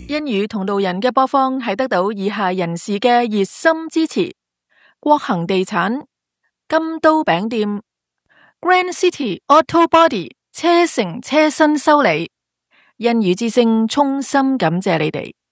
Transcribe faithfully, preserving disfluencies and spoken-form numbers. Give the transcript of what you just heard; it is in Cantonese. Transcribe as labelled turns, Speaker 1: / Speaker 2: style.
Speaker 1: 欣語同路人嘅播放係得到以下人士嘅熱心支持：國恒地產、金都餅店、Grand City Auto Body 車城車身修理。欣語之聲衷心感謝你哋。